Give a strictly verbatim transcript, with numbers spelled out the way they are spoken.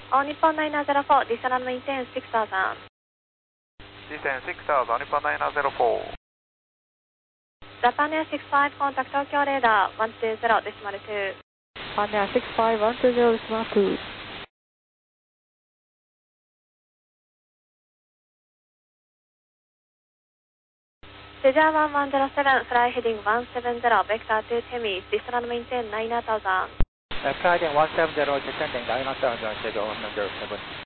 All Nippon nine zero four, this runway maintain six thousand. Descend six thousand, Nippon nine zero four. Japan Air six five, contact Tokyo radar one two zero decimal two. Japan Air six five, one two zero decimal two. Cesar one one zero seven, fly heading one seven zero, vector to Temis, this runway maintain nine thousand. Uh, fly heading one seven zero, descending nine thousand, schedule one zero seven.